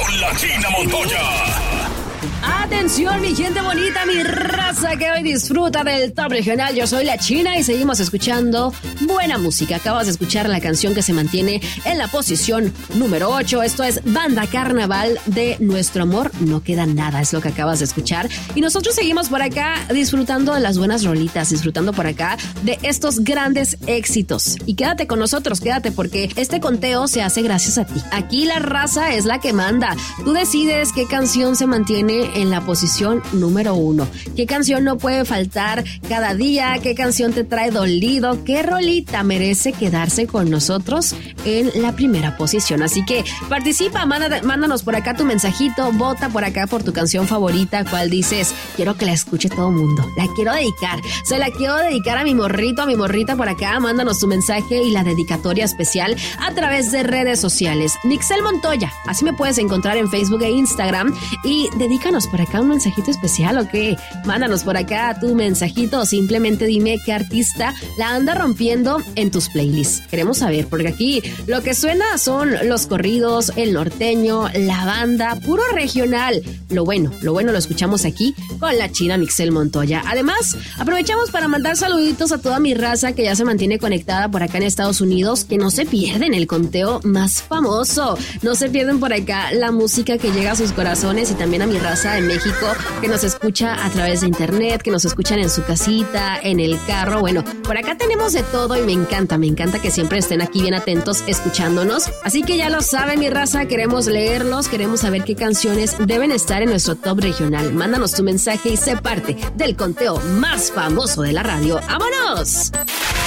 con la China Montoya. Atención, mi gente bonita, mi raza que hoy disfruta del Top Regional. Yo soy la China y seguimos escuchando buena música. Acabas de escuchar la canción que se mantiene en la posición número 8. Esto es Banda Carnaval de Nuestro Amor No Queda Nada, es lo que acabas de escuchar. Y nosotros seguimos por acá disfrutando de las buenas rolitas, disfrutando por acá de estos grandes éxitos. Y quédate con nosotros, quédate, porque este conteo se hace gracias a ti. Aquí la raza es la que manda. Tú decides qué canción se mantiene en la posición número 1. ¿Qué canción no puede faltar cada día? ¿Qué canción te trae dolido? ¿Qué rolita merece quedarse con nosotros en la primera posición? Así que participa, mándanos por acá tu mensajito, vota por acá por tu canción favorita, cuál dices, quiero que la escuche todo el mundo, la quiero dedicar, se la quiero dedicar a mi morrito, a mi morrita por acá. Mándanos tu mensaje y la dedicatoria especial a través de redes sociales. Mixel Montoya, así me puedes encontrar en Facebook e Instagram, y dedícanos por acá un mensajito especial, ¿o qué? Mándanos por acá tu mensajito o simplemente dime qué artista la anda rompiendo en tus playlists. Queremos saber, porque aquí lo que suena son los corridos, el norteño, la banda, puro regional. Lo bueno lo escuchamos aquí con la China Mixel Montoya. Además, aprovechamos para mandar saluditos a toda mi raza que ya se mantiene conectada por acá en Estados Unidos, que no se pierden el conteo más famoso, no se pierden por acá la música que llega a sus corazones, y también a mi raza en México que nos escucha a través de internet, que nos escuchan en su casita, en el carro. Bueno, por acá tenemos de todo y me encanta que siempre estén aquí bien atentos escuchándonos. Así que ya lo saben, mi raza, queremos leerlos, queremos saber qué canciones deben estar en nuestro top regional. Mándanos tu mensaje y sé parte del conteo más famoso de la radio. ¡Vámonos!